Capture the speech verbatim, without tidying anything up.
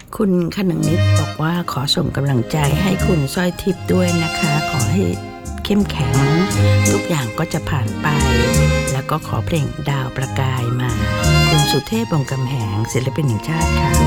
คุณขนึงนิดบอกว่าขอส่งกำลังใจให้คุณสร้อยทิพย์ด้วยนะคะขอให้เข้มแข็งทุกอย่างก็จะผ่านไปแล้วก็ขอเพลงดาวประกายมาคุณสุเทพวงศ์กำแหงศิลปินแห่งชาติค่ะ